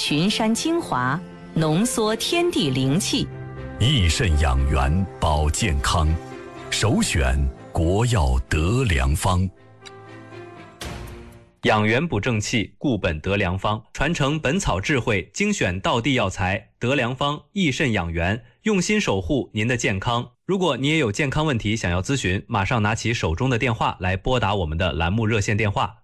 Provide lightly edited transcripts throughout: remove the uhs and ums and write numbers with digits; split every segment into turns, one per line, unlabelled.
群山精华，浓缩天地灵气，
益肾养元保健康，首选国药德良方。
养元补正气，固本德良方，传承本草智慧，精选道地药材，德良方益肾养元，用心守护您的健康。如果你也有健康问题想要咨询，马上拿起手中的电话来拨打我们的栏目热线电话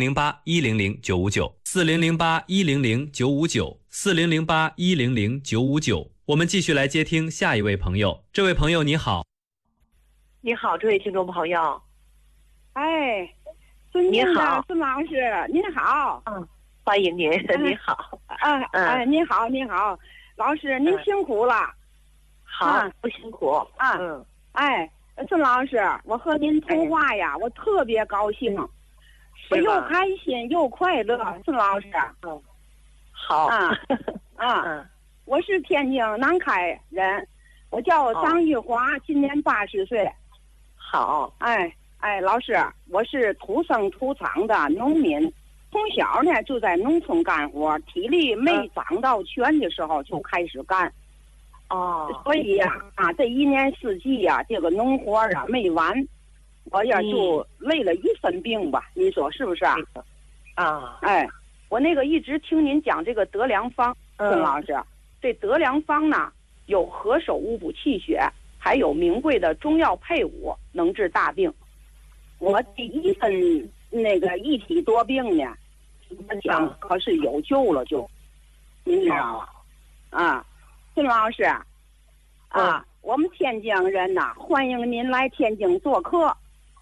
4008-100-959，4008-100-959，4008-100-959。我们继续来接听下一位朋友。这位朋友你好。
你好，这位听众朋友。
哎，你好，孙老师，您好。
欢迎您，你好。
您好，您好，老师，您辛苦了。
好，不辛苦。
孙老师，我和您通话呀，我特别高兴，我又开心又快乐。孙老师，
好。
我是天津南开人，我叫张玉华，今年80岁。
好。
老师，我是土生土长的农民，从小呢就在农村干活，体力没长到全的时候就开始干。所以这一年四季这个农活没完，我也就累了一身病吧，你说是不是？我那个一直听您讲这个德良方，孙老师，这德良方呢有何首乌补气血，还有名贵的中药配伍，能治大病。我第一份那个一体多病呢，我讲可是有救了就，您知道吗？孙老师，我们天津人呐，欢迎您来天津做客。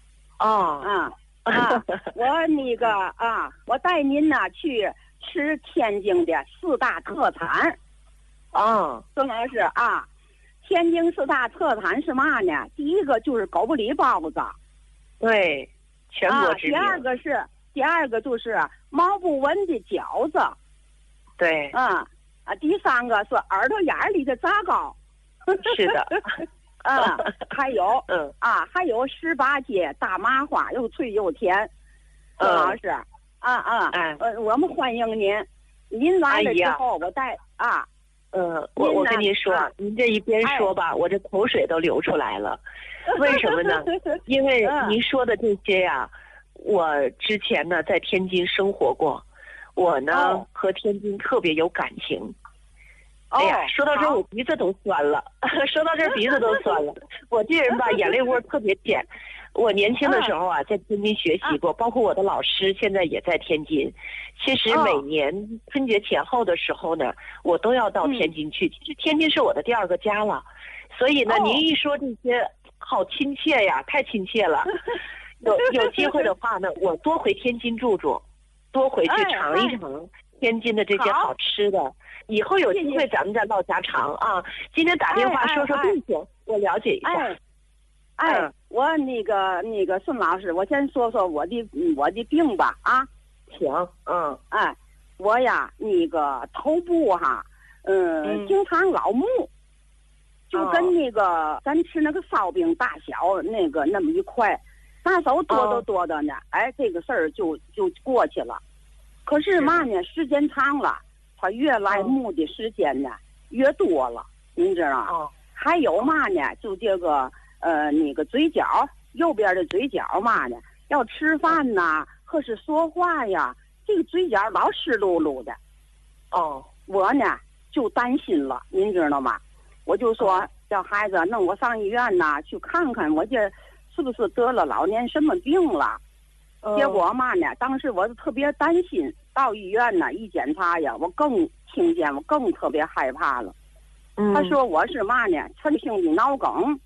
我带您呐去吃天津的4大特产。孙老师天津4大特产是嘛呢？第一个就是狗不理包子，
对，全国知名。
第二个就是毛不纹的饺子，
对。
第3个是耳朵眼里的炸糕，
是的。
还有还有18街大麻花，又脆又甜。孙老师，我们欢迎您。您来了之后，我带
我跟您说，您这一边说吧，我这口水都流出来了。为什么呢？因为您说的这些呀，我之前呢在天津生活过，我呢和天津特别有感情。哎呀，说到这儿我鼻子都酸了，说到这儿鼻子都酸了。我这人吧，眼泪窝特别浅。我年轻的时候在天津学习过，包括我的老师现在也在天津。其实每年春节前后的时候呢，我都要到天津去。其实天津是我的第2个家了，所以呢，您一说这些，好亲切呀，太亲切了。有机会的话呢，我多回天津住住，多回去尝一尝天津的这些好吃的。以后有机会咱们再唠家常啊。今天打电话说说病情，我了解一下。
我那个孙老师，我先说说我的病吧
行。
我呀那个头部经常老木，就跟那个咱吃那个烧饼大小那么一块，拿手剁的呢，这个事儿就过去了。可是嘛呢，时间长了，它越来木的时间呢越多了，您知道还有嘛呢，就这个那个嘴角，右边的嘴角嘛呢，要吃饭呐或是说话呀，这个嘴角老湿漉漉的。我呢就担心了，您知道吗？我就说叫孩子弄我上医院呐去看看，我这是不是得了老年什么病了。结果嘛呢，当时我就特别担心，到医院呢一检查呀，我更特别害怕了。他说我是嘛呢，陈性的脑梗。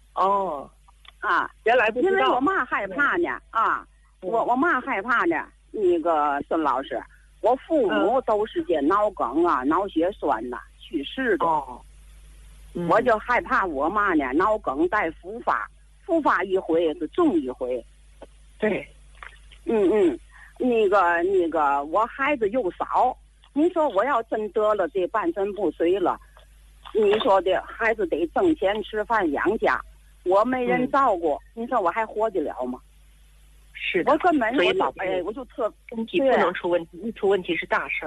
原来不知道。
因为我嘛害怕呢我嘛害怕呢，那个孙老师，我父母都是这脑梗脑血栓去世的。我就害怕我嘛呢，脑梗带复发一回是重一回。
对。
那个我孩子又少，您说我要真得了这半身不遂了，你说的孩子得挣钱吃饭养家，我没人照顾，你说我还活得了吗？
是的，
我根本
所以老
我就特
身体不能出问题，一出问题是大事儿。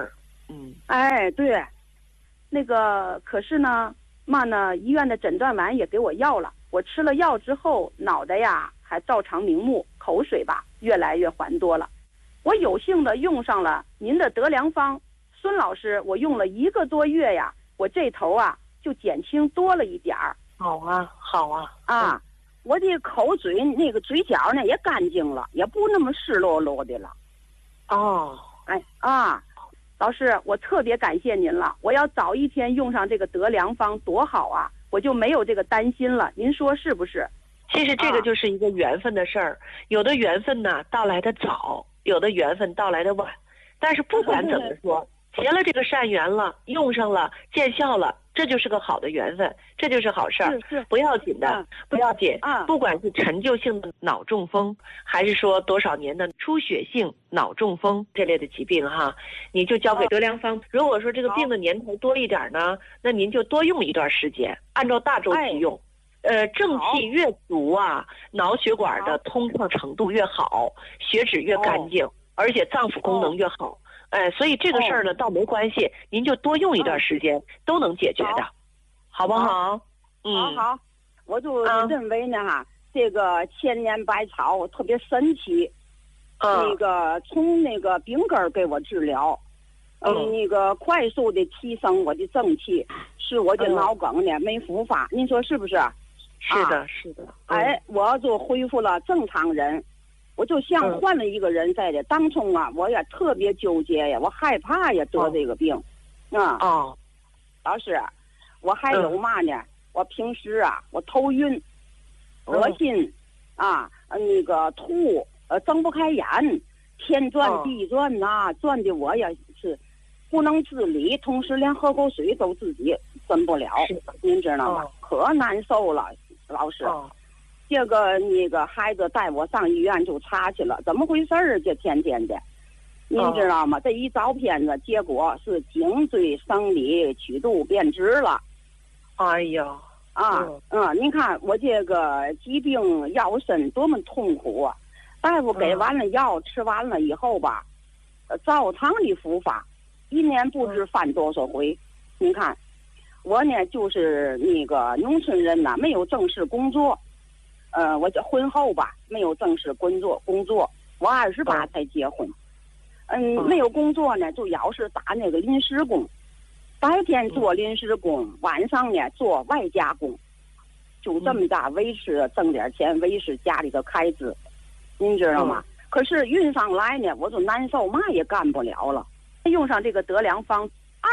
哎，对，那个可是呢，医院的诊断完也给我药了，我吃了药之后，脑袋呀还照常明目，口水吧越来越还多了。我有幸的用上了您的德良方，孙老师，我用了1个多月呀，我这头啊就减轻多了一点儿。
好啊，好啊。
啊，我的口嘴那个嘴角呢也干净了，也不那么湿漉漉的了。
哦，
哎啊，老师，我特别感谢您了。我要早一天用上这个德良方多好啊，我就没有这个担心了。您说是不是？
其实这个就是一个缘分的事儿，有的缘分呢到来的早，有的缘分到来的晚。但是不管怎么说，结了这个善缘了，用上了，见效了，这就是个好的缘分，这就是好事儿，不要紧的，不要紧。不管是陈旧性的脑中风，还是说多少年的出血性脑中风这类的疾病哈，你就交给德良方。如果说这个病的年头多一点呢，那您就多用一段时间，按照大周期用。正气越足啊，脑血管的通畅程度越好，血脂越干净，而且脏腑功能越好。所以这个事儿呢倒没关系，您就多用一段时间，都能解决的，好不好？
好，我就认为呢这个千年百草特别神奇，那个从那个病根儿给我治疗，那个快速的提升我的正气，使我的脑梗呢没复发，您说是不是？
是的，是的。
我就恢复了正常人。我就像换了一个人在的，当初啊，我也特别纠结呀，我害怕呀得这个病，老师，我还有嘛呢？我平时啊，我头晕、恶心，那个吐，睁不开眼，天转地转呐，转的我也是不能自理，同时连喝口水都自己分不了，您知道吗？可难受了，老师。这个那个孩子带我上医院就查去了，怎么回事儿？这天天的，您知道吗？这一照片子，结果是颈椎生理曲度变直了。
哎呀，
您看我这个疾病腰身多么痛苦啊！大夫给完了药，吃完了以后吧，照常的复发，1年不知翻多少回。您看，我呢就是那个农村人呐，没有正式工作。我这婚后吧，没有正式工作，我28才结婚。没有工作呢，就要是打那个临时工，白天做临时工，晚上呢做外加工，就这么着维持，挣点钱维持家里的开支，您知道吗？可是运上来呢，我就难受，嘛也干不了了。用上这个德良方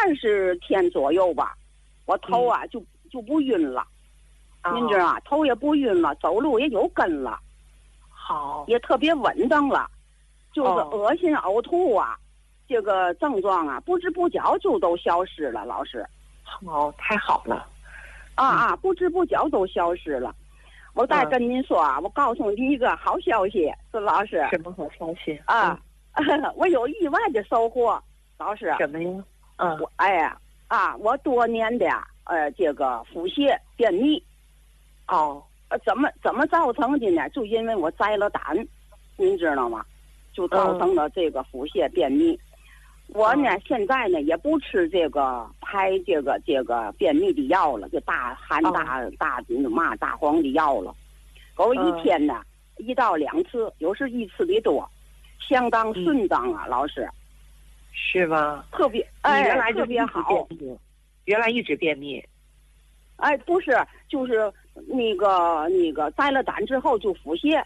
20天左右吧，我头啊就不晕了。您知道吗？头也不晕了，走路也有根了，
好，
也特别稳当了，就是恶心呕吐啊，这个症状啊，不知不觉就都消失了。老师，
好，太好了，
不知不觉都消失了。我再跟您说我告诉您一个好消息，孙老师。
什么好消息
我有意外的收获，老师。
什么呀？
我多年的这个腹泻便秘。怎么造成的呢？就因为我摘了胆，您知道吗？就造成了这个腹泻便秘。我呢现在呢也不吃这个排这个便秘的药了，就大黄的药了。我一天呢1到2次，有时1次的多，相当顺当啊，老师。
是吧？
特别
原来
特别好。
原来一直便秘。
不是，就是那个摘了胆之后就腹泻。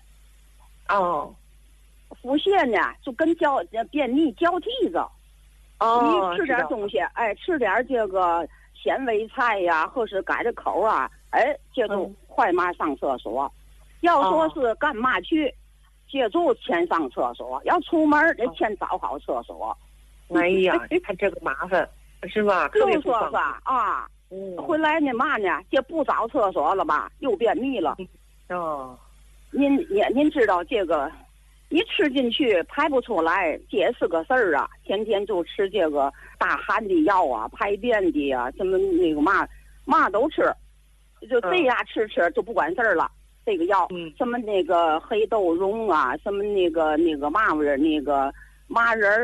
腹泻呢就跟便秘交替着。你吃点东西，吃点这个纤维菜呀，或是改着口啊，这就快马上厕所。要说是干嘛去，这就先上厕所。要出门得先找好厕所。
哎呀，你看这个麻烦是吧？特别不方便。
回来呢嘛呢，这不找厕所了吧，又便秘了。您知道这个，你吃进去排不出来，这也是个事儿啊。天天就吃这个大寒的药啊，排便的呀，什么那个嘛都吃，就这样吃就不管事儿了。这个药，什么那个黑豆蓉啊，什么那个嘛味儿，那个麻仁儿啊，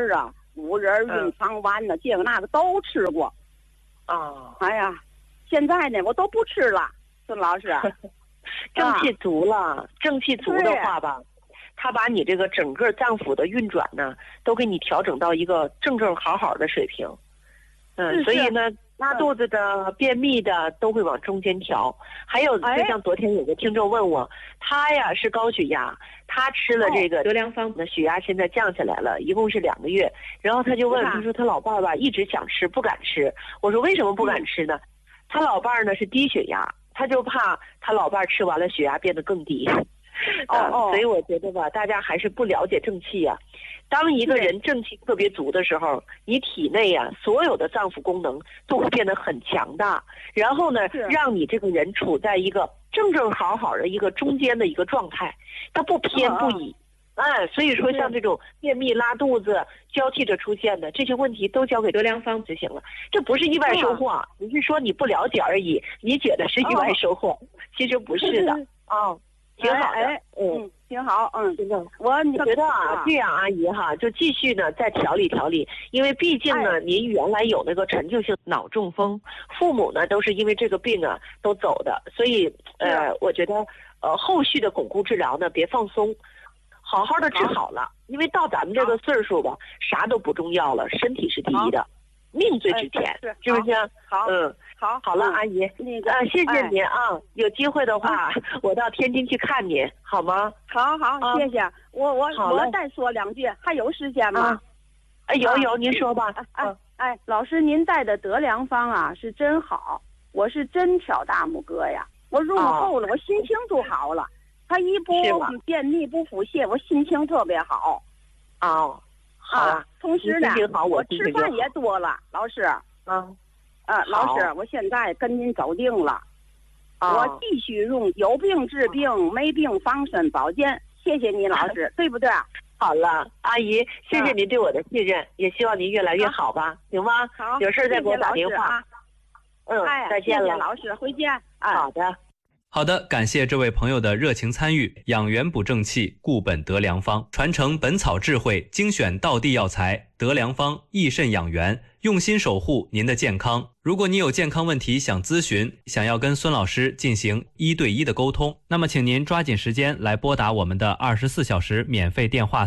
五仁、孕房丸呢，这个那个都吃过。哎呀，现在呢我都不吃了，孙老师。
正气足了，正气足的话吧，他把你这个整个脏腑的运转呢，都给你调整到一个正好的水平。所以呢，拉肚子的、便秘的都会往中间调。还有，就像昨天有个听众问我，他呀是高血压，他吃了这个德良方，的血压现在降下来了，一共是2个月。然后他就问，他说他老伴儿吧一直想吃，不敢吃。我说为什么不敢吃呢？他老伴儿呢是低血压，他就怕他老伴儿吃完了血压变得更低。所以我觉得吧，大家还是不了解正气呀。当一个人正气特别足的时候，你体内呀所有的脏腑功能都会变得很强大，然后呢，让你这个人处在一个正好的一个中间的一个状态，它不偏不倚。所以说像这种便秘、拉肚子交替着出现的这些问题，都交给德良方就行了。这不是意外收获，只是说你不了解而已，你觉得是意外收获，其实不是的。挺好的，
挺好，
真的。你觉得这样，阿姨哈，就继续呢再调理，因为毕竟呢，您原来有那个陈旧性脑中风，父母呢都是因为这个病啊都走的，所以我觉得后续的巩固治疗呢别放松，好好的治好了，因为到咱们这个岁数吧，啥都不重要了，身体是第一的，命最值钱，是不是？好了，阿姨，谢谢您啊！有机会的话，我到天津去看您，好吗？
好，谢谢。我再说2句，还有时间吗？
有，您说吧。
老师，您带的德良方啊是真好，我是真挑大拇哥呀。我入后了，我心情都好了。他一不便秘不腹泻，我心情特别好。好。同时呢，我吃饭也多了，老师。老师，我现在跟您走定了，我继续用有病治病，没病防身保健。谢谢你，老师，对不对？
好了，阿姨，谢谢您对我的信任，也希望您越来越好吧，行吗？
好，
有事再给我打电话。再见了，
谢谢老师，回见。
好的，感谢这位朋友的热情参与。养元补正气，固本德良方，传承本草智慧，精选道地药材，德良方益肾养元，用心守护您的健康。如果你有健康问题想咨询，想要跟孙老师进行1对1的沟通，那么请您抓紧时间来拨打我们的24小时免费电话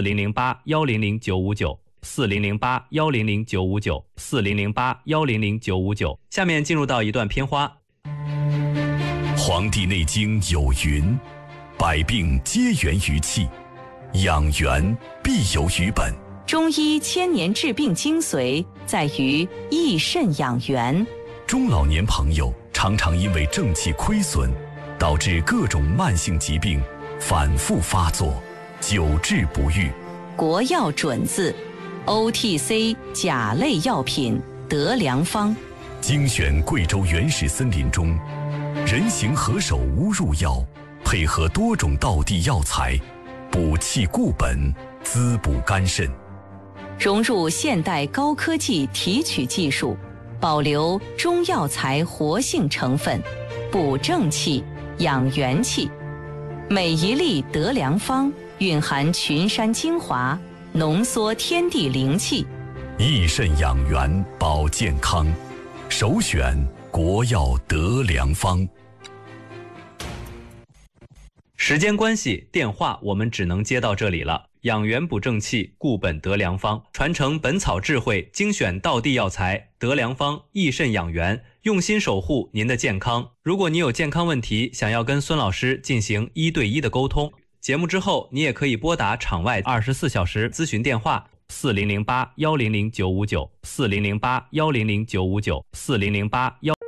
4008-100-959。4008-100-959 4008-100-959。下面进入到一段片花。
黄帝内经有云，百病皆源于气，养元必有于本。
中医1000年治病精髓在于益肾养元。
中老年朋友常常因为正气亏损，导致各种慢性疾病反复发作，久治不愈。
国药准字 OTC 甲类药品德良方，
精选贵州原始森林中人形何首乌入药，配合多种道地药材，补气固本，滋补肝肾。
融入现代高科技提取技术，保留中药材活性成分，补正气，养元气。每一粒德良方蕴含群山精华，浓缩天地灵气，
益肾养元保健康，首选国药德良方。
时间关系，电话我们只能接到这里了。养元补正气，固本德良方，传承本草智慧，精选道地药材，德良方益肾养元，用心守护您的健康。如果你有健康问题，想要跟孙老师进行1对1的沟通，节目之后你也可以拨打场外24小时咨询电话4008-100-959 4008-100-959 4008-1